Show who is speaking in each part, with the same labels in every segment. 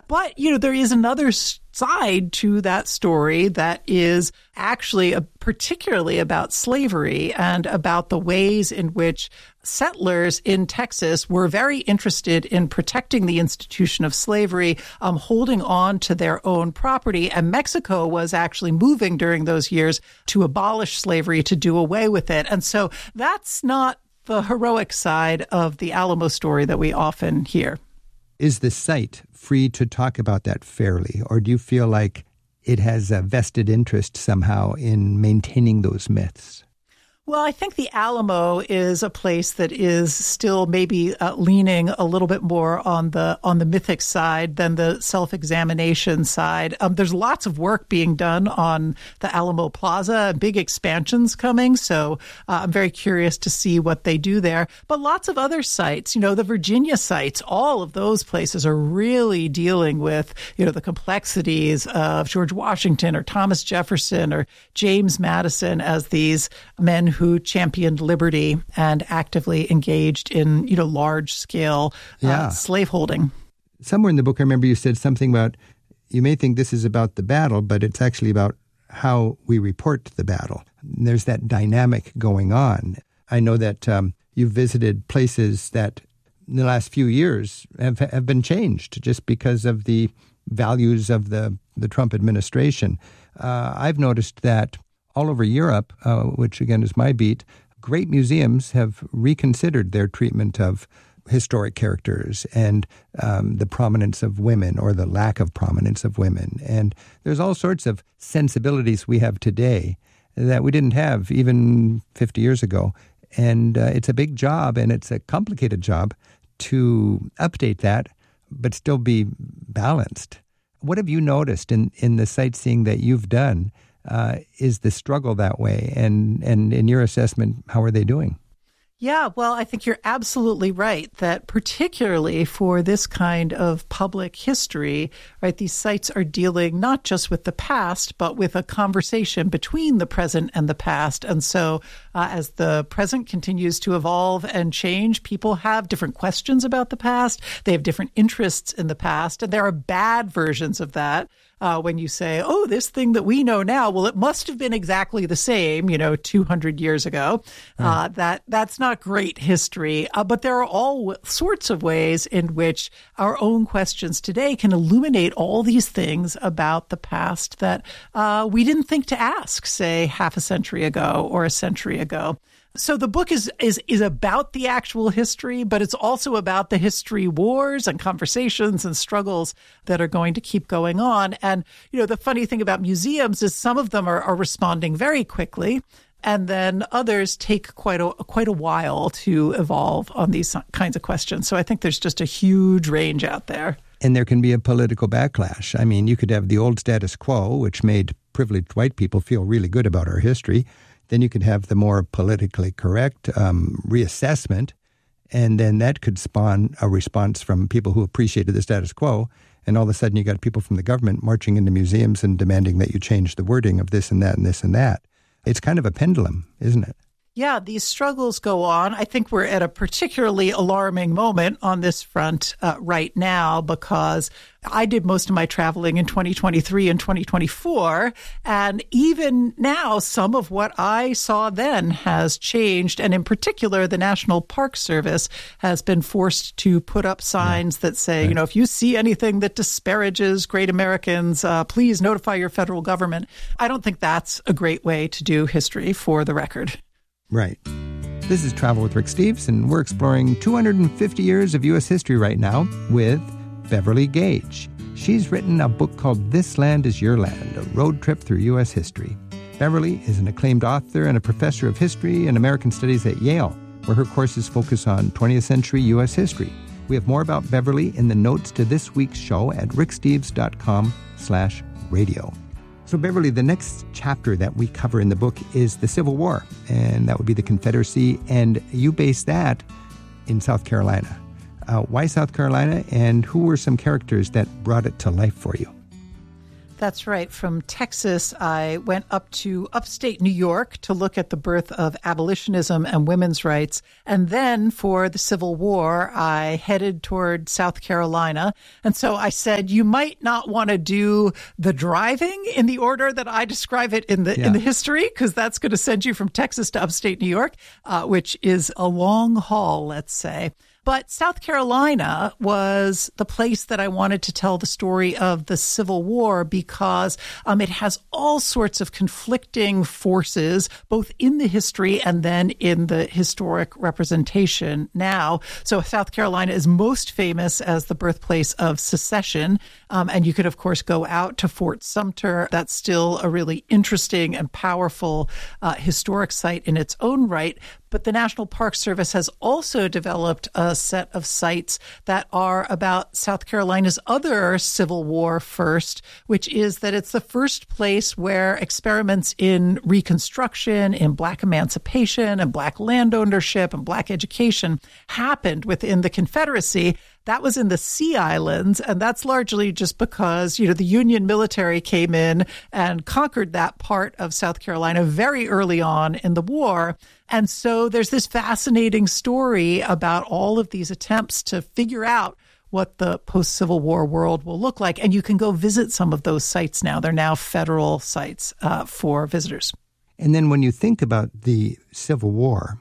Speaker 1: But, there is another side to that story that is actually particularly about slavery and about the ways in which settlers in Texas were very interested in protecting the institution of slavery, holding on to their own property. And Mexico was actually moving during those years to abolish slavery, to do away with it. And so that's not the heroic side of the Alamo story that we often hear.
Speaker 2: Is the site free to talk about that fairly, or do you feel like it has a vested interest somehow in maintaining those myths?
Speaker 1: Well, I think the Alamo is a place that is still maybe leaning a little bit more on the mythic side than the self-examination side. There's lots of work being done on the Alamo Plaza, big expansions coming. So I'm very curious to see what they do there. But lots of other sites, the Virginia sites, all of those places are really dealing with, the complexities of George Washington or Thomas Jefferson or James Madison as these men who championed liberty and actively engaged in, large-scale slaveholding.
Speaker 2: Somewhere in the book, I remember you said something about, you may think this is about the battle, but it's actually about how we report the battle. And there's that dynamic going on. I know that you've visited places that in the last few years have been changed just because of the values of the Trump administration. I've noticed that all over Europe, which again is my beat, great museums have reconsidered their treatment of historic characters and the prominence of women or the lack of prominence of women. And there's all sorts of sensibilities we have today that we didn't have even 50 years ago. And it's a big job, and it's a complicated job to update that, but still be balanced. What have you noticed in the sightseeing that you've done? Is the struggle that way? And in your assessment, how are they doing?
Speaker 1: Yeah, well, I think you're absolutely right that particularly for this kind of public history, right, these sites are dealing not just with the past, but with a conversation between the present and the past. And so as the present continues to evolve and change, people have different questions about the past. They have different interests in the past. And there are bad versions of that. When you say, oh, this thing that we know now, well, it must have been exactly the same, 200 years ago. Right. That's not great history. But there are all sorts of ways in which our own questions today can illuminate all these things about the past that we didn't think to ask, say, half a century ago or a century ago. So the book is about the actual history, but it's also about the history wars and conversations and struggles that are going to keep going on. And, the funny thing about museums is some of them are responding very quickly, and then others take quite a while to evolve on these kinds of questions. So I think there's just a huge range out there.
Speaker 2: And there can be a political backlash. I mean, you could have the old status quo, which made privileged white people feel really good about our history. Then you could have the more politically correct reassessment, and then that could spawn a response from people who appreciated the status quo. And all of a sudden you got people from the government marching into museums and demanding that you change the wording of this and that and this and that. It's kind of a pendulum, isn't it?
Speaker 1: Yeah, these struggles go on. I think we're at a particularly alarming moment on this front right now because I did most of my traveling in 2023 and 2024. And even now, some of what I saw then has changed. And in particular, the National Park Service has been forced to put up signs that say, if you see anything that disparages great Americans, please notify your federal government. I don't think that's a great way to do history, for the record.
Speaker 2: Right. This is Travel with Rick Steves, and we're exploring 250 years of U.S. history right now with Beverly Gage. She's written a book called This Land is Your Land, a road trip through U.S. history. Beverly is an acclaimed author and a professor of history and American studies at Yale, where her courses focus on 20th century U.S. history. We have more about Beverly in the notes to this week's show at ricksteves.com/radio. So, Beverly, the next chapter that we cover in the book is the Civil War, and that would be the Confederacy, and you base that in South Carolina. Why South Carolina, and who were some characters that brought it to life for you?
Speaker 1: That's right. From Texas, I went up to upstate New York to look at the birth of abolitionism and women's rights. And then for the Civil War, I headed toward South Carolina. And so I said, you might not want to do the driving in the order that I describe it in the history, because that's going to send you from Texas to upstate New York, which is a long haul, let's say. But South Carolina was the place that I wanted to tell the story of the Civil War because it has all sorts of conflicting forces, both in the history and then in the historic representation now. So South Carolina is most famous as the birthplace of secession. And you could, of course, go out to Fort Sumter. That's still a really interesting and powerful historic site in its own right. But the National Park Service has also developed a set of sites that are about South Carolina's other Civil War first, which is that it's the first place where experiments in Reconstruction, in Black emancipation and Black land ownership and Black education happened within the Confederacy. That was in the Sea Islands, and that's largely just because, the Union military came in and conquered that part of South Carolina very early on in the war. And so there's this fascinating story about all of these attempts to figure out what the post-Civil War world will look like. And you can go visit some of those sites now. They're now federal sites for visitors.
Speaker 2: And then when you think about the Civil War,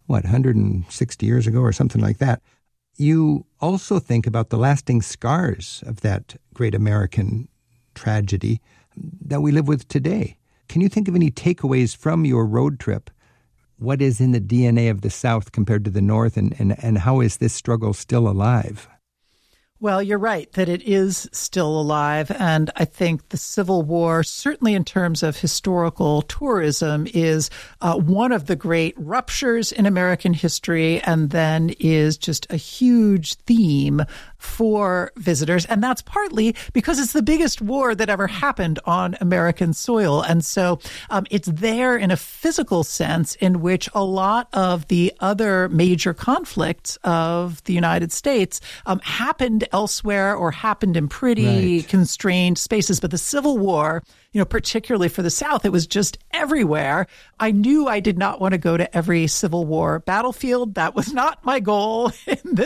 Speaker 2: 160 years ago or something like that, you also think about the lasting scars of that great American tragedy that we live with today. Can you think of any takeaways from your road trip? What is in the DNA of the South compared to the North, and how is this struggle still alive?
Speaker 1: Well, you're right that it is still alive. And I think the Civil War, certainly in terms of historical tourism, is one of the great ruptures in American history, and then is just a huge theme for visitors. And that's partly because it's the biggest war that ever happened on American soil. And so it's there in a physical sense in which a lot of the other major conflicts of the United States happened elsewhere or happened in pretty constrained spaces. But the Civil War, particularly for the South, it was just everywhere. I knew I did not want to go to every Civil War battlefield. That was not my goal in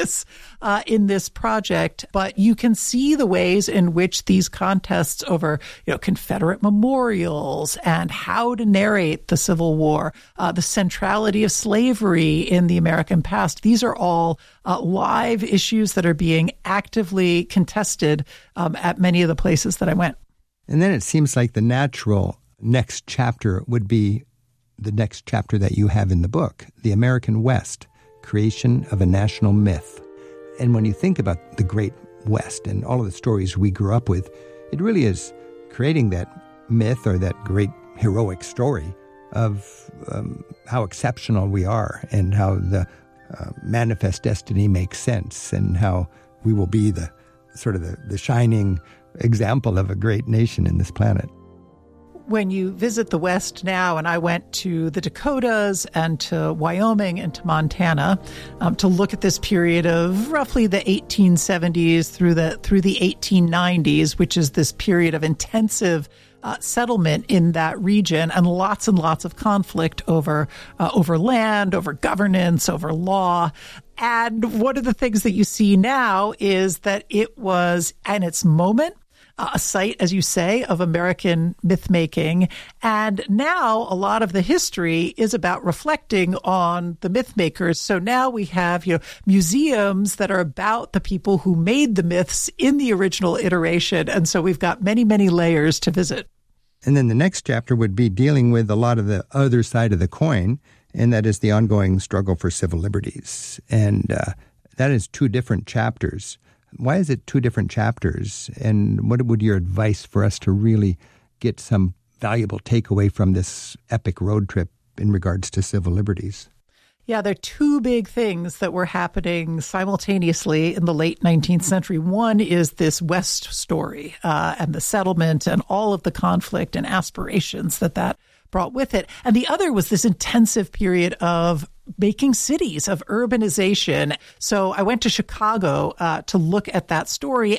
Speaker 1: this project. But you can see the ways in which these contests over, Confederate memorials and how to narrate the Civil War, the centrality of slavery in the American past. These are all live issues that are being actively contested at many of the places that I went.
Speaker 2: And then it seems like the natural next chapter would be the next chapter that you have in the book, The American West, Creation of a National Myth. And when you think about the Great West and all of the stories we grew up with, it really is creating that myth or that great heroic story of how exceptional we are and how the manifest destiny makes sense and how we will be the shining example of a great nation in this planet.
Speaker 1: When you visit the West now, and I went to the Dakotas and to Wyoming and to Montana to look at this period of roughly the 1870s through the 1890s, which is this period of intensive settlement in that region and lots of conflict over land, over governance, over law. And one of the things that you see now is that it was, in its moment, a site, as you say, of American myth-making. And now a lot of the history is about reflecting on the myth-makers. So now we have, museums that are about the people who made the myths in the original iteration. And so we've got many, many layers to visit.
Speaker 2: And then the next chapter would be dealing with a lot of the other side of the coin, and that is the ongoing struggle for civil liberties. And that is two different chapters. Why is it two different chapters? And what would your advice for us to really get some valuable takeaway from this epic road trip in regards to civil liberties?
Speaker 1: Yeah, there are two big things that were happening simultaneously in the late 19th century. One is this West story and the settlement and all of the conflict and aspirations that brought with it. And the other was this intensive period of making cities, of urbanization. So I went to Chicago to look at that story, and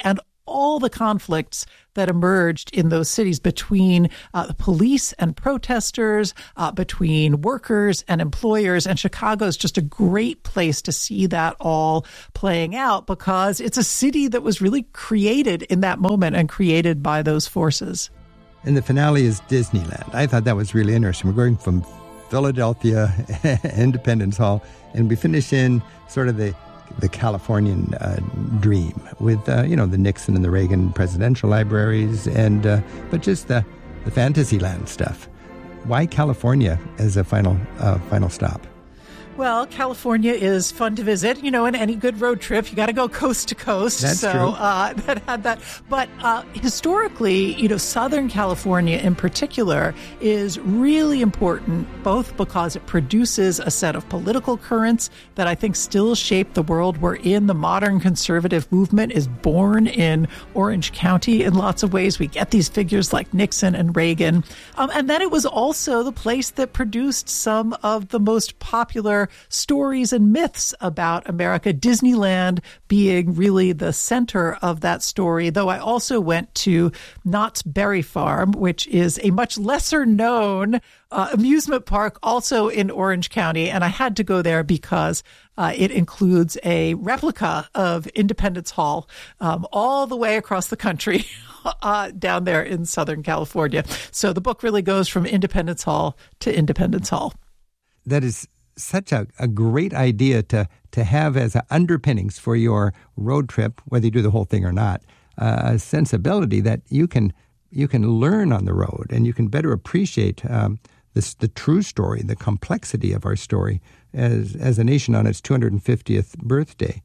Speaker 1: all the conflicts that emerged in those cities between the police and protesters, between workers and employers. And Chicago is just a great place to see that all playing out because it's a city that was really created in that moment and created by those forces.
Speaker 2: And the finale is Disneyland. I thought that was really interesting. We're going from Philadelphia, Independence Hall, and we finish in sort of the Californian dream with, the Nixon and the Reagan presidential libraries, and but just the Fantasyland stuff. Why California as a final stop?
Speaker 1: Well, California is fun to visit. In any good road trip, you got to go coast to coast.
Speaker 2: That's true.
Speaker 1: That had that. But historically, Southern California in particular is really important, both because it produces a set of political currents that I think still shape the world we're in. The modern conservative movement is born in Orange County in lots of ways. We get these figures like Nixon and Reagan. And then it was also the place that produced some of the most popular stories and myths about America, Disneyland being really the center of that story, though I also went to Knott's Berry Farm, which is a much lesser known amusement park also in Orange County. And I had to go there because it includes a replica of Independence Hall all the way across the country down there in Southern California. So the book really goes from Independence Hall to Independence Hall.
Speaker 2: That is such a great idea to have as underpinnings for your road trip, whether you do the whole thing or not, a sensibility that you can learn on the road and you can better appreciate the true story, the complexity of our story as a nation on its 250th birthday.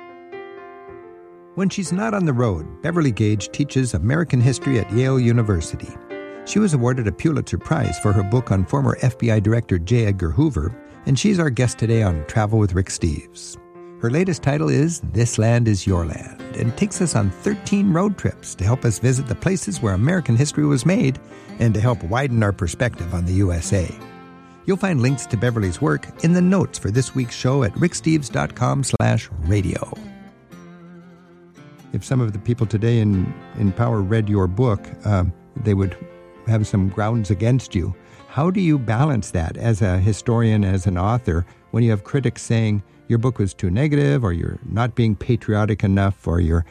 Speaker 2: When she's not on the road, Beverly Gage teaches American history at Yale University. She was awarded a Pulitzer Prize for her book on former FBI Director J. Edgar Hoover, and she's our guest today on Travel with Rick Steves. Her latest title is This Land is Your Land, and takes us on 13 road trips to help us visit the places where American history was made and to help widen our perspective on the USA. You'll find links to Beverly's work in the notes for this week's show at ricksteves.com/radio. If some of the people today in power read your book, they would have some grounds against you. How do you balance that as a historian, as an author, when you have critics saying your book was too negative, or you're not being patriotic enough, or you're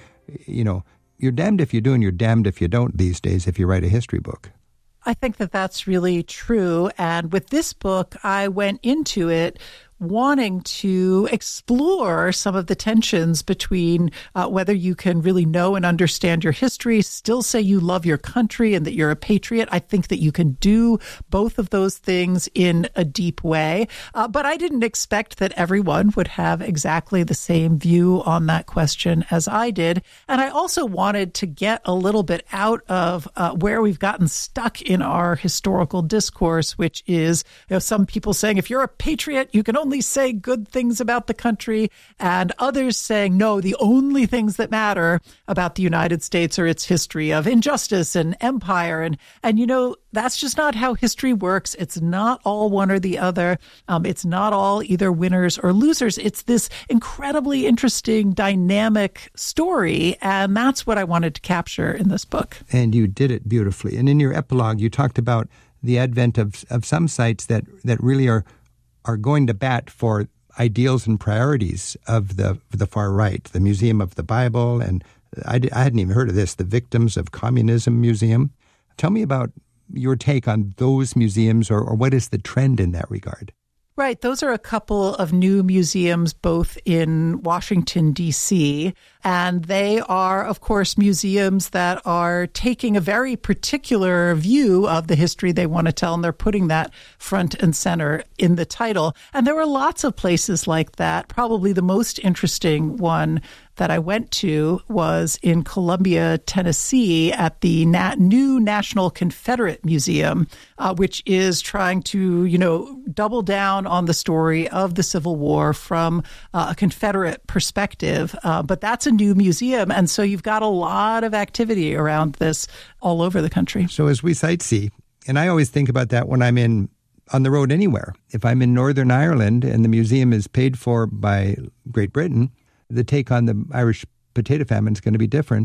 Speaker 2: damned if you do and you're damned if you don't these days if you write a history book?
Speaker 1: I think that that's really true. And with this book, I went into it wanting to explore some of the tensions between whether you can really know and understand your history, still say you love your country and that you're a patriot. I think that you can do both of those things in a deep way. But I didn't expect that everyone would have exactly the same view on that question as I did. And I also wanted to get a little bit out of where we've gotten stuck in our historical discourse, which is some people saying, if you're a patriot, you can only say good things about the country, and others saying, no, the only things that matter about the United States are its history of injustice and empire. And that's just not how history works. It's not all one or the other. It's not all either winners or losers. It's this incredibly interesting, dynamic story. And that's what I wanted to capture in this book.
Speaker 2: And you did it beautifully. And in your epilogue, you talked about the advent of some sites that really are going to bat for ideals and priorities of the far right, the Museum of the Bible, and I hadn't even heard of this, the Victims of Communism Museum. Tell me about your take on those museums, or what is the trend in that regard?
Speaker 1: Right. Those are a couple of new museums, both in Washington, D.C., and they are, of course, museums that are taking a very particular view of the history they want to tell, and they're putting that front and center in the title. And there were lots of places like that. Probably the most interesting one that I went to was in Columbia, Tennessee, at the new National Confederate Museum, which is trying to, double down on the story of the Civil War from a Confederate perspective. But that's a new museum. And so you've got a lot of activity around this all over the country.
Speaker 2: So as we sightsee, and I always think about that when I'm on the road anywhere. If I'm in Northern Ireland and the museum is paid for by Great Britain, the take on the Irish potato famine is going to be different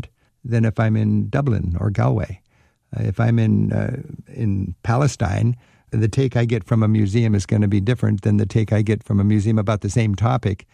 Speaker 2: than if I'm in Dublin or Galway. If I'm in Palestine, the take I get from a museum is going to be different than the take I get from a museum about the same topic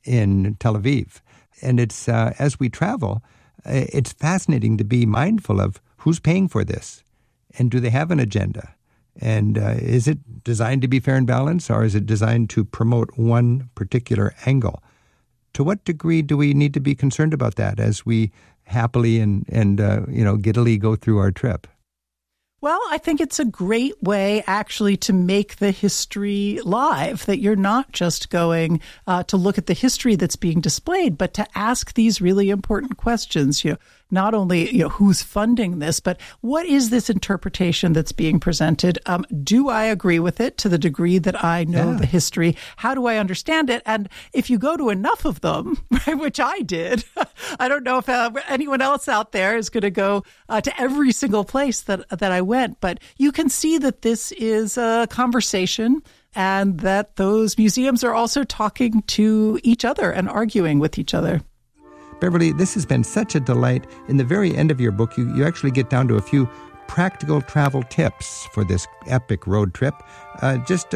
Speaker 2: in Tel Aviv. And it's as we travel, it's fascinating to be mindful of who's paying for this, and do they have an agenda? And is it designed to be fair and balanced, or is it designed to promote one particular angle? To what degree do we need to be concerned about that as we happily and giddily go through our trip?
Speaker 1: Well, I think it's a great way actually to make the history live, that you're not just going to look at the history that's being displayed, but to ask these really important questions. Not only who's funding this, but what is this interpretation that's being presented? Do I agree with it to the degree that I know the history? How do I understand it? And if you go to enough of them, right, which I did, I don't know if anyone else out there is going to go to every single place that I went, but you can see that this is a conversation and that those museums are also talking to each other and arguing with each other.
Speaker 2: Beverly, this has been such a delight. In the very end of your book, you actually get down to a few practical travel tips for this epic road trip. Just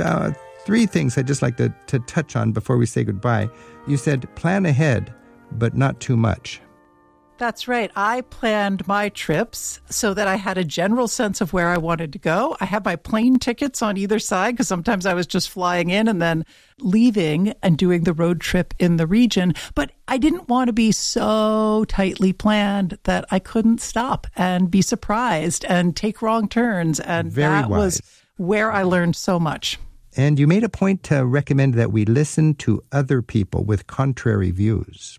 Speaker 2: 3 things I'd just like to touch on before we say goodbye. You said plan ahead, but not too much.
Speaker 1: That's right. I planned my trips so that I had a general sense of where I wanted to go. I had my plane tickets on either side because sometimes I was just flying in and then leaving and doing the road trip in the region. But I didn't want to be so tightly planned that I couldn't stop and be surprised and take wrong turns. And that was where I learned so much.
Speaker 2: And you made a point to recommend that we listen to other people with contrary views.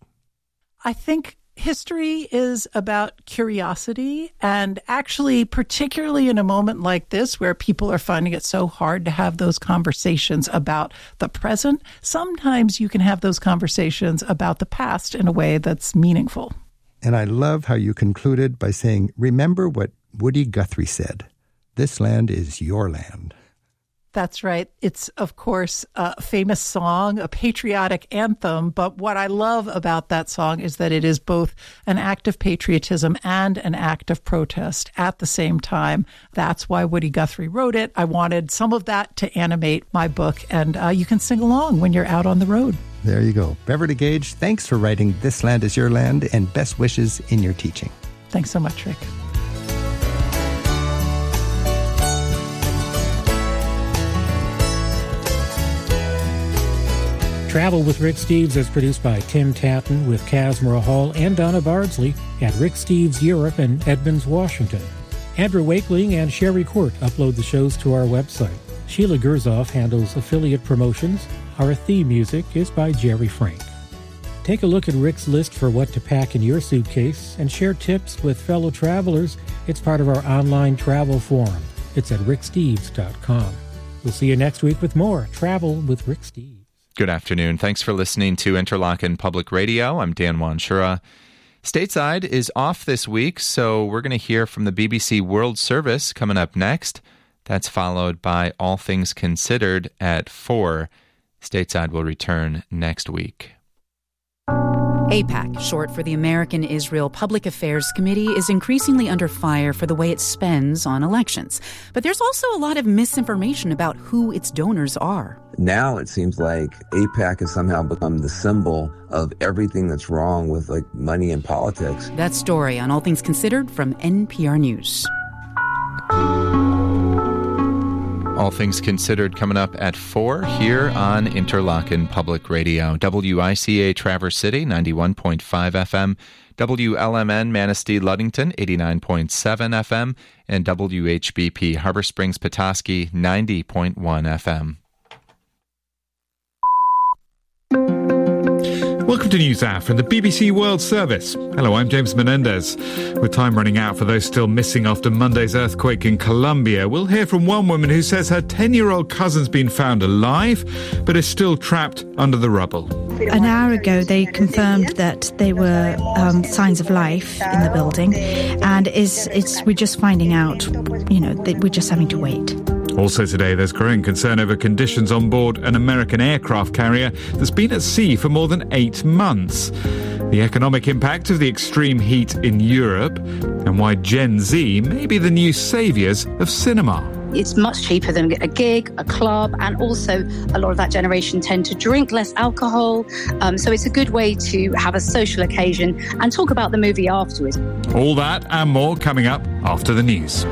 Speaker 1: I think history is about curiosity, and actually, particularly in a moment like this where people are finding it so hard to have those conversations about the present, sometimes you can have those conversations about the past in a way that's meaningful.
Speaker 2: And I love how you concluded by saying, remember what Woody Guthrie said, this land is your land.
Speaker 1: That's right. It's, of course, a famous song, a patriotic anthem. But what I love about that song is that it is both an act of patriotism and an act of protest at the same time. That's why Woody Guthrie wrote it. I wanted some of that to animate my book, and you can sing along when you're out on the road.
Speaker 2: There you go. Beverly Gage, thanks for writing This Land is Your Land, and best wishes in your teaching.
Speaker 1: Thanks so much, Rick.
Speaker 3: Travel with Rick Steves is produced by Tim Tatton with Kazmira Hall and Donna Bardsley at Rick Steves Europe in Edmonds, Washington. Andrew Wakeling and Sherry Court upload the shows to our website. Sheila Gerzoff handles affiliate promotions. Our theme music is by Jerry Frank. Take a look at Rick's list for what to pack in your suitcase and share tips with fellow travelers. It's part of our online travel forum. It's at ricksteves.com. We'll see you next week with more Travel with Rick Steves.
Speaker 4: Good afternoon. Thanks for listening to Interlochen Public Radio. I'm Dan Wanshura. Stateside is off this week, so we're going to hear from the BBC World Service coming up next. That's followed by All Things Considered at 4. Stateside will return next week.
Speaker 5: AIPAC, short for the American Israel Public Affairs Committee, is increasingly under fire for the way it spends on elections. But there's also a lot of misinformation about who its donors are.
Speaker 6: Now it seems like AIPAC has somehow become the symbol of everything that's wrong with money and politics.
Speaker 5: That story on All Things Considered from NPR News.
Speaker 4: All Things Considered coming up at 4 here on Interlochen Public Radio. WICA Traverse City, 91.5 FM. WLMN Manistee Ludington, 89.7 FM. And WHBP Harbor Springs Petoskey, 90.1 FM.
Speaker 7: Welcome to News Hour from the BBC World Service. Hello, I'm James Menendez. With time running out for those still missing after Monday's earthquake in Colombia, we'll hear from one woman who says her 10-year-old cousin's been found alive, but is still trapped under the rubble.
Speaker 8: An hour ago, they confirmed that there were signs of life in the building, and we're just finding out, that we're just having to wait.
Speaker 7: Also today, there's growing concern over conditions on board an American aircraft carrier that's been at sea for more than 8 months. the economic impact of the extreme heat in Europe, and why Gen Z may be the new saviours of cinema.
Speaker 9: It's much cheaper than a gig, a club, and also a lot of that generation tend to drink less alcohol. So it's a good way to have a social occasion and talk about the movie afterwards.
Speaker 7: All that and more coming up after the news.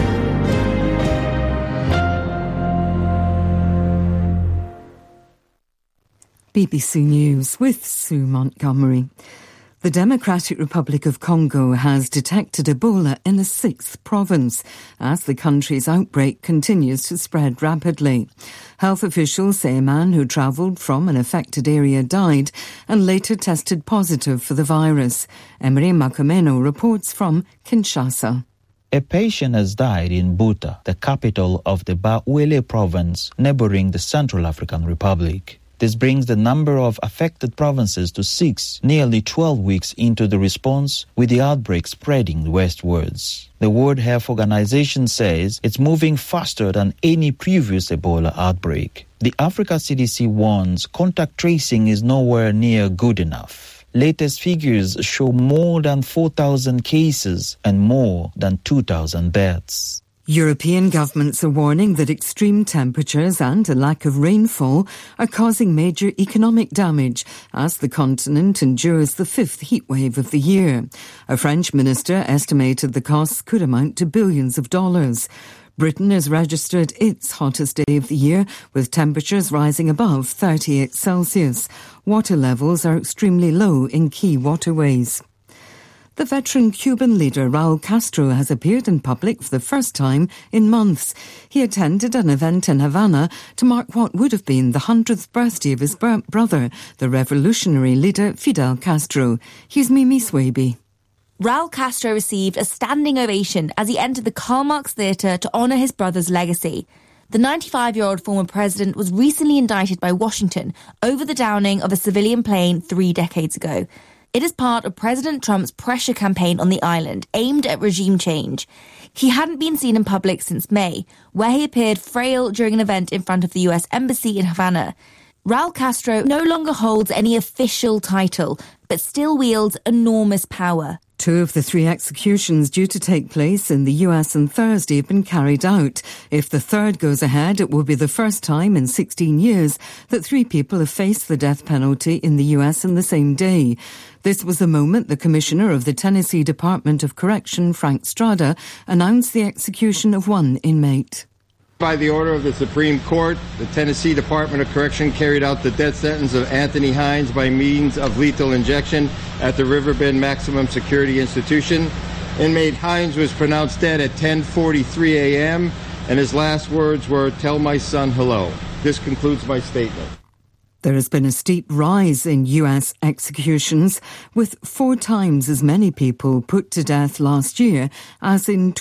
Speaker 10: BBC News with Sue Montgomery. The Democratic Republic of Congo has detected Ebola in a 6th province as the country's outbreak continues to spread rapidly. Health officials say a man who travelled from an affected area died and later tested positive for the virus. Emery Makameno reports from Kinshasa.
Speaker 11: A patient has died in Buta, the capital of the Bawele province, neighbouring the Central African Republic. This brings the number of affected provinces to 6, nearly 12 weeks into the response, with the outbreak spreading westwards. The World Health Organization says it's moving faster than any previous Ebola outbreak. The Africa CDC warns contact tracing is nowhere near good enough. Latest figures show more than 4,000 cases and more than 2,000 deaths.
Speaker 10: European governments are warning that extreme temperatures and a lack of rainfall are causing major economic damage as the continent endures the 5th heatwave of the year. A French minister estimated the costs could amount to billions of dollars. Britain has registered its hottest day of the year, with temperatures rising above 38 Celsius. Water levels are extremely low in key waterways. The veteran Cuban leader Raul Castro has appeared in public for the first time in months. He attended an event in Havana to mark what would have been the 100th birthday of his brother, the revolutionary leader Fidel Castro. Here's Mimi Swaby.
Speaker 12: Raul Castro received a standing ovation as he entered the Karl Marx Theatre to honour his brother's legacy. The 95-year-old former president was recently indicted by Washington over the downing of a civilian plane 3 decades ago. It is part of President Trump's pressure campaign on the island, aimed at regime change. He hadn't been seen in public since May, where he appeared frail during an event in front of the US Embassy in Havana. Raul Castro no longer holds any official title, but still wields enormous power.
Speaker 10: 2 of the 3 executions due to take place in the US on Thursday have been carried out. If the third goes ahead, it will be the first time in 16 years that 3 people have faced the death penalty in the US in the same day. This was the moment the Commissioner of the Tennessee Department of Correction, Frank Strada, announced the execution of one inmate.
Speaker 13: By the order of the Supreme Court, the Tennessee Department of Correction carried out the death sentence of Anthony Hines by means of lethal injection at the Riverbend Maximum Security Institution. Inmate Hines was pronounced dead at 10:43 a.m., and his last words were, "Tell my son hello." This concludes my statement.
Speaker 10: There has been a steep rise in US executions, with 4 times as many people put to death last year as in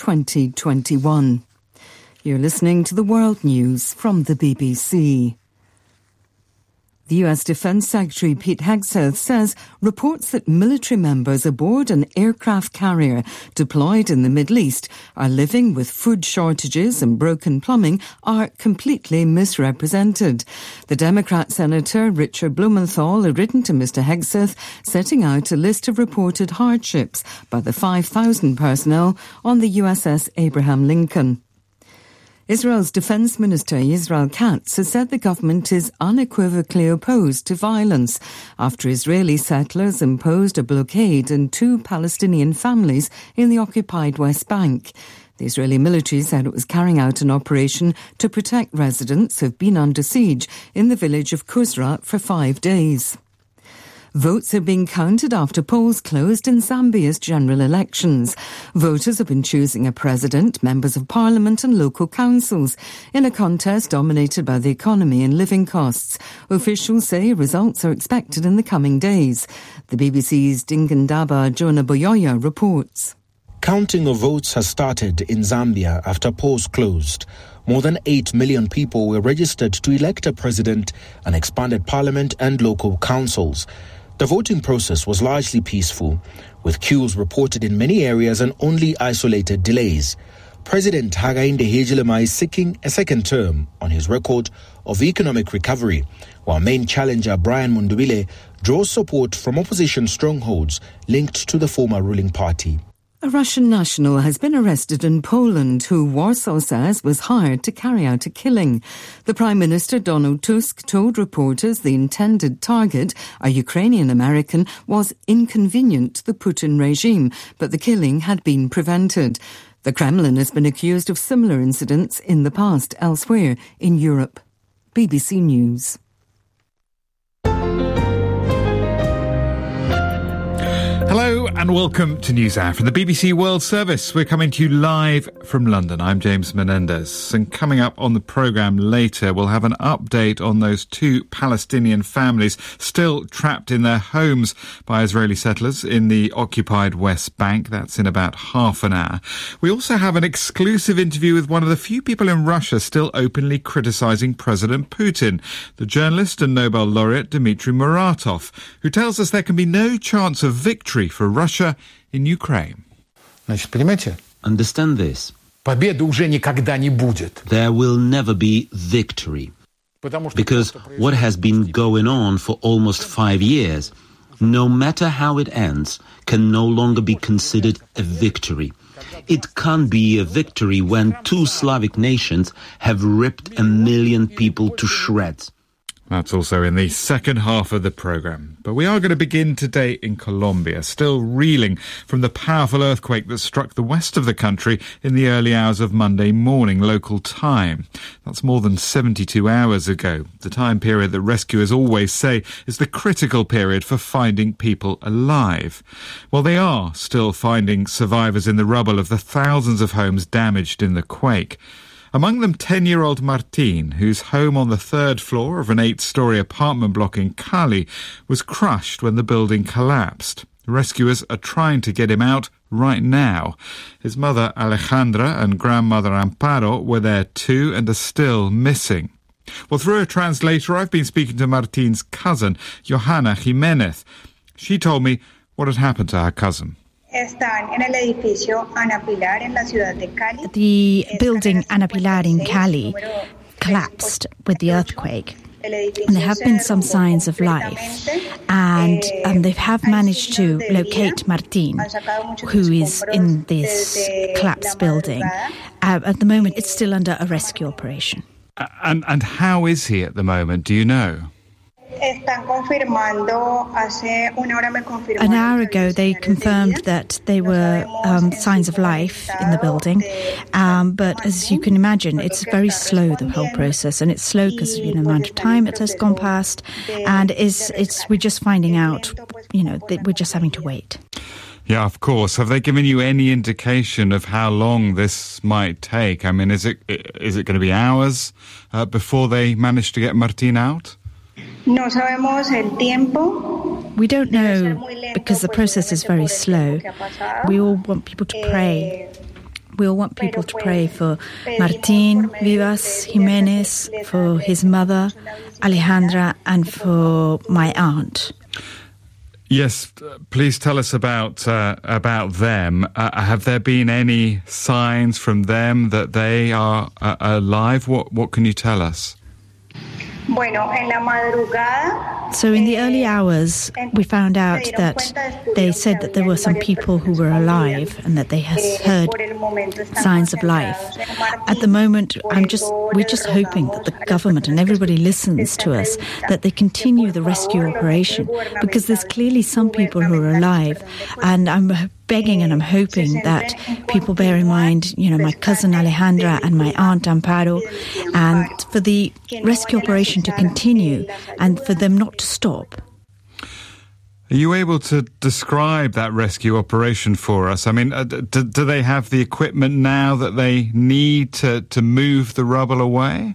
Speaker 10: 2021. You're listening to the World News from the BBC. The US Defense Secretary Pete Hegseth says reports that military members aboard an aircraft carrier deployed in the Middle East are living with food shortages and broken plumbing are completely misrepresented. The Democrat Senator Richard Blumenthal had written to Mr. Hegseth setting out a list of reported hardships by the 5,000 personnel on the USS Abraham Lincoln. Israel's Defense Minister Israel Katz has said the government is unequivocally opposed to violence after Israeli settlers imposed a blockade on 2 Palestinian families in the occupied West Bank. The Israeli military said it was carrying out an operation to protect residents who have been under siege in the village of Kusra for 5 days. Votes are being counted after polls closed in Zambia's general elections. Voters have been choosing a president, members of parliament and local councils in a contest dominated by the economy and living costs. Officials say results are expected in the coming days. The BBC's Dingandaba Jonah Boyoya reports.
Speaker 14: Counting of votes has started in Zambia after polls closed. More than 8 million people were registered to elect a president, an expanded parliament and local councils. The voting process was largely peaceful, with queues reported in many areas and only isolated delays. President Hakainde Hichilema is seeking a second term on his record of economic recovery, while main challenger Brian Mundubile draws support from opposition strongholds linked to the former ruling party.
Speaker 10: A Russian national has been arrested in Poland who Warsaw says was hired to carry out a killing. The Prime Minister Donald Tusk told reporters the intended target, a Ukrainian American, was inconvenient to the Putin regime, but the killing had been prevented. The Kremlin has been accused of similar incidents in the past elsewhere in Europe. BBC News.
Speaker 7: Hello and welcome to NewsHour from the BBC World Service. We're coming to you live from London. I'm James Menendez. And coming up on the programme later, we'll have an update on those two Palestinian families still trapped in their homes by Israeli settlers in the occupied West Bank. That's in about half an hour. We also have an exclusive interview with one of the few people in Russia still openly criticising President Putin, the journalist and Nobel laureate Dmitry Muratov, who tells us there can be no chance of victory for Russia in Ukraine.
Speaker 15: Understand this. There will never be victory. Because what has been going on for almost 5 years, no matter how it ends, can no longer be considered a victory. It can't be a victory when two Slavic nations have ripped 1 million people to shreds.
Speaker 7: That's also in the second half of the programme. But we are going to begin today in Colombia, still reeling from the powerful earthquake that struck the west of the country in the early hours of Monday morning, local time. That's more than 72 hours ago, the time period that rescuers always say is the critical period for finding people alive. Well, they are still finding survivors in the rubble of the thousands of homes damaged in the quake. Among them 10-year-old Martin, whose home on the third floor of an 8-storey apartment block in Cali was crushed when the building collapsed. Rescuers are trying to get him out right now. His mother Alejandra and grandmother Amparo were there too and are still missing. Well, through a translator, I've been speaking to Martin's cousin, Johanna Jimenez. She told me what had happened to her cousin.
Speaker 8: The building Ana Pilar in Cali collapsed with the earthquake. And there have been some signs of life, and they have managed to locate Martin, who is in this collapsed building. At the moment, it's still under a rescue operation.
Speaker 7: And how is he at the moment? Do you know?
Speaker 8: An hour ago, they confirmed that there were signs of life in the building. But as you can imagine, it's very slow, the whole process. And it's slow because of the amount of time it has gone past. And we're just finding out, that we're just having to wait.
Speaker 7: Yeah, of course. Have they given you any indication of how long this might take? I mean, is it going to be hours before they manage to get Martin out?
Speaker 8: We don't know because the process is very slow. We all want people to pray. We all want people to pray for Martin Vivas Jimenez, for his mother, Alejandra, and for my aunt.
Speaker 7: Yes, please tell us about them. Have there been any signs from them that they are alive? What can you tell us?
Speaker 8: So in the early hours, we found out that they said that there were some people who were alive and that they had heard signs of life. At the moment, we're just hoping that the government and everybody listens to us, that they continue the rescue operation, because there's clearly some people who are alive, and I'm begging and I'm hoping that people bear in mind, my cousin Alejandra and my aunt Amparo, and for the rescue operation to continue and for them not to stop.
Speaker 7: Are you able to describe that rescue operation for us? I mean, do they have the equipment now that they need to move the rubble away?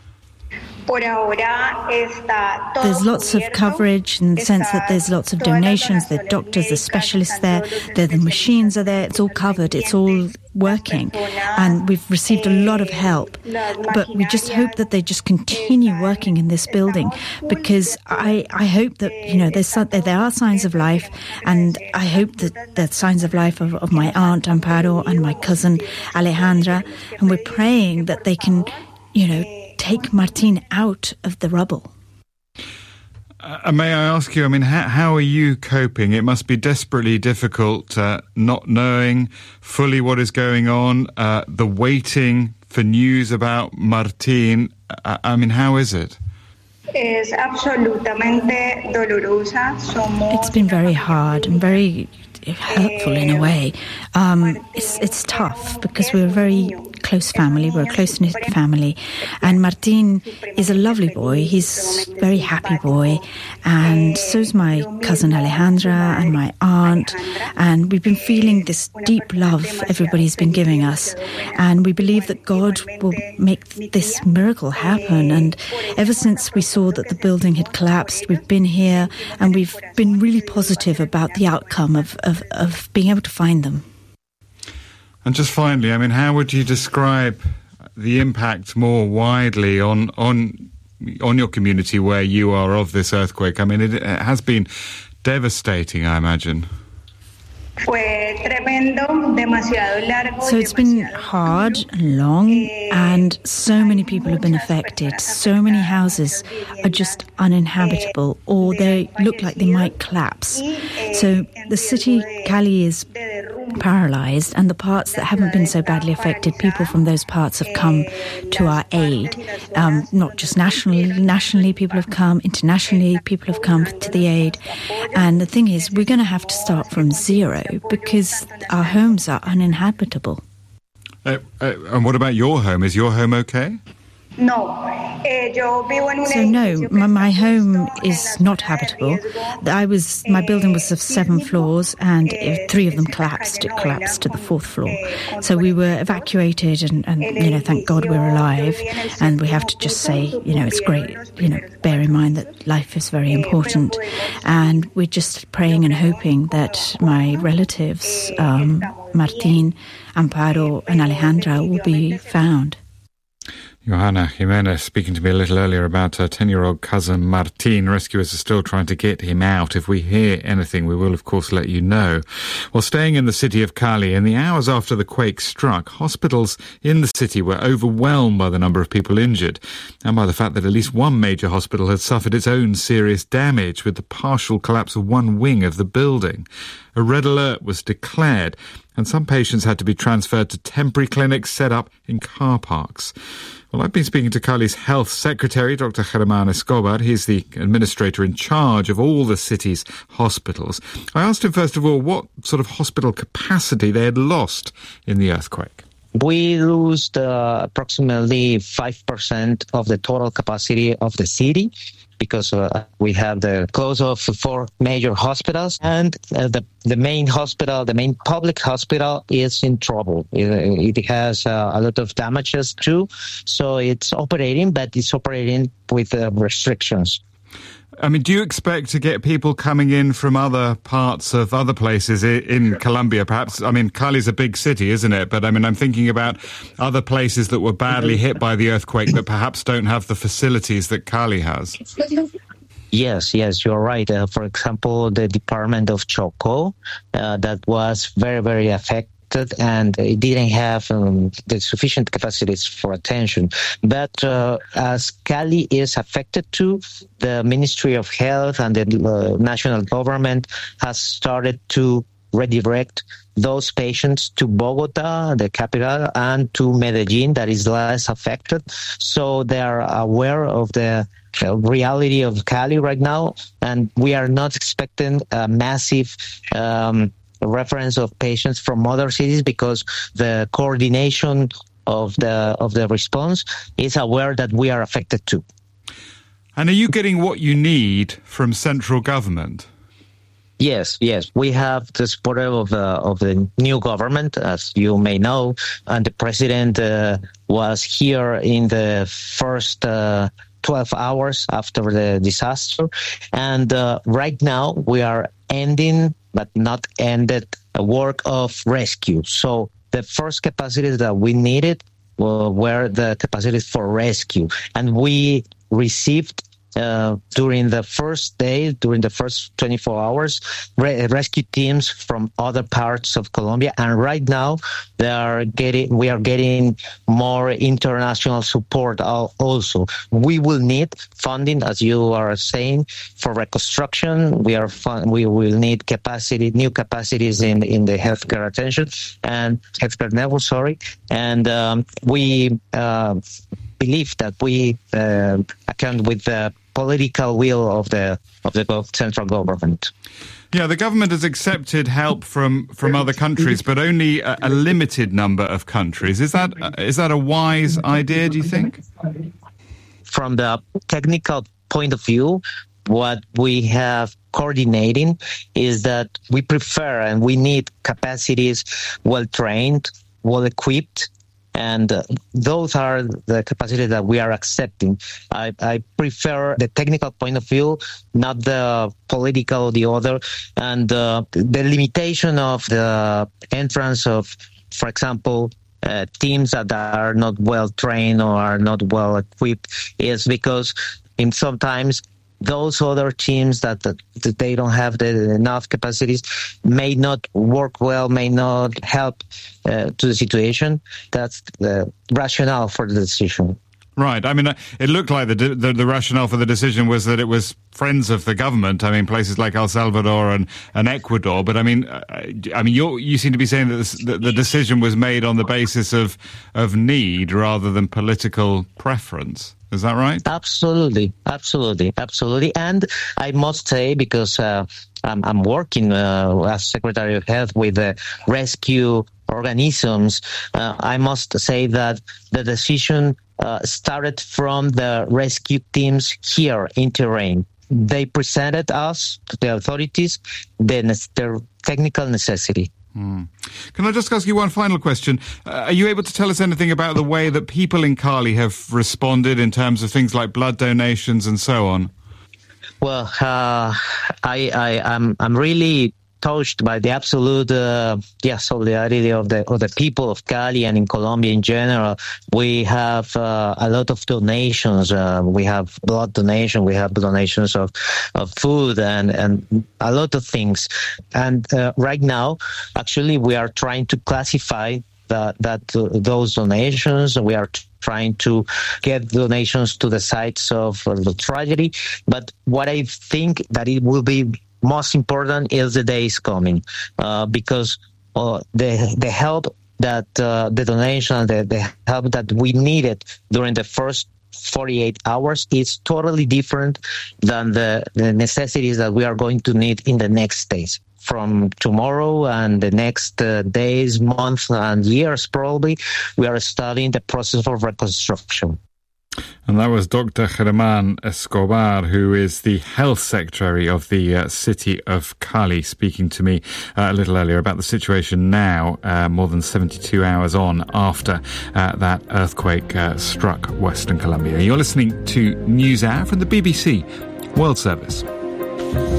Speaker 8: There's lots of coverage in the sense that there's lots of donations, there are doctors, there's specialists there, the machines are there, it's all covered, it's all working, and we've received a lot of help. But we just hope that they just continue working in this building, because I hope that, there are signs of life, and I hope that there's signs of life of my aunt Amparo and my cousin Alejandra, and we're praying that they can, take Martin out of the rubble.
Speaker 7: May I ask you, I mean, how are you coping? It must be desperately difficult not knowing fully what is going on, the waiting for news about Martin. I mean, how is it?
Speaker 8: It's been very hard and very hurtful in a way. It's tough because we're a very close family, we're a close-knit family, and Martin is a lovely boy. He's a very happy boy, and so's my cousin Alejandra and my aunt, and we've been feeling this deep love everybody's been giving us, and we believe that God will make this miracle happen. And ever since we saw that the building had collapsed, we've been here and we've been really positive about the outcome of being able to find them.
Speaker 7: And just finally, I mean, how would you describe the impact more widely on your community where you are of this earthquake? I mean, it has been devastating, I imagine.
Speaker 8: So it's been hard and long, and so many people have been affected. So many houses are just uninhabitable, or they look like they might collapse. So the city, Cali, is paralyzed, and the parts that haven't been so badly affected, people from those parts have come to our aid. Not just nationally people have come, internationally people have come to the aid. And the thing is, we're going to have to start from zero because our homes are uninhabitable.
Speaker 7: And what about your home? Is your home okay?
Speaker 8: No. So no, my home is not habitable. My building was of 7 floors, and 3 of them collapsed. It collapsed to the 4th floor. So we were evacuated, and thank God we're alive. And we have to just say, it's great. Bear in mind that life is very important, and we're just praying and hoping that my relatives, Martin, Amparo, and Alejandra, will be found.
Speaker 7: Johanna Jimenez speaking to me a little earlier about her 10-year-old cousin Martin. Rescuers are still trying to get him out. If we hear anything, we will, of course, let you know. Well, staying in the city of Cali, in the hours after the quake struck, hospitals in the city were overwhelmed by the number of people injured and by the fact that at least one major hospital had suffered its own serious damage with the partial collapse of one wing of the building. A red alert was declared, and some patients had to be transferred to temporary clinics set up in car parks. Well, I've been speaking to Cali's health secretary, Dr. Germán Escobar. He's the administrator in charge of all the city's hospitals. I asked him, first of all, what sort of hospital capacity they had lost in the earthquake.
Speaker 16: We lost approximately 5% of the total capacity of the city, because we have the close of 4 major hospitals, and the main hospital, the main public hospital, is in trouble. It has a lot of damages too, so it's operating, but it's operating with restrictions.
Speaker 7: I mean, do you expect to get people coming in from other parts of other places in Colombia, perhaps? I mean, Cali's a big city, isn't it? But I mean, I'm thinking about other places that were badly hit by the earthquake that perhaps don't have the facilities that Cali has.
Speaker 16: Yes, you're right. For example, the department of Chocó, that was very, very affected, and it didn't have the sufficient capacities for attention. But as Cali is affected too, the Ministry of Health and the national government has started to redirect those patients to Bogota, the capital, and to Medellin, that is less affected. So they are aware of the reality of Cali right now, and we are not expecting a massive reference of patients from other cities, because the coordination of the response is aware that we are affected too.
Speaker 7: And are you getting what you need from central government?
Speaker 16: Yes. We have the support of the new government, as you may know, and the president was here in the first 12 hours after the disaster. And right now we are ending, but not ended, a work of rescue. So the first capacities that we needed were the capacities for rescue. And we received during the first 24 hours, rescue teams from other parts of Colombia, and right now we are getting more international support also. We will need funding, as you are saying, for reconstruction. We will need new capacities in the healthcare attention and healthcare network. And we believe that we account with the political will of the central government.
Speaker 7: Yeah, the government has accepted help from other countries, but only a limited number of countries. Is that a wise idea, do you think?
Speaker 16: From the technical point of view, what we have coordinating is that we prefer and we need capacities well-trained, well-equipped, and those are the capacities that we are accepting. I prefer the technical point of view, not the political or the other. And the limitation of the entrance of, for example, teams that are not well trained or are not well equipped is because sometimes those other teams that they don't have enough capacities may not work well, may not help to the situation. That's the rationale for the decision.
Speaker 7: Right. I mean, it looked like the rationale for the decision was that it was friends of the government. I mean, places like El Salvador and Ecuador. But I mean, you seem to be saying that the decision was made on the basis of need rather than political preference. Is that right? Absolutely.
Speaker 16: And I must say, because I'm working as Secretary of Health with the rescue organisms, I must say that the decision started from the rescue teams here in terrain. They presented us to the authorities their technical necessity.
Speaker 7: Can I just ask you one final question? Are you able to tell us anything about the way that people in Cali have responded in terms of things like blood donations and so on?
Speaker 16: Well, I'm really touched by the absolute solidarity of the people of Cali and in Colombia in general. We have a lot of donations. We have blood donation. We have donations of food and a lot of things. And right now, actually, we are trying to classify those donations. We are trying to get donations to the sites of the tragedy. But what I think that it will be most important is the days coming, because the help that the donation, the help that we needed during the first 48 hours is totally different than the necessities that we are going to need in the next days. From tomorrow and the next days, months, and years, probably, we are starting the process of reconstruction.
Speaker 7: And that was Dr. Germán Escobar, who is the Health Secretary of the city of Cali, speaking to me a little earlier about the situation now, more than 72 hours on after that earthquake struck Western Colombia. You're listening to NewsHour from the BBC World Service.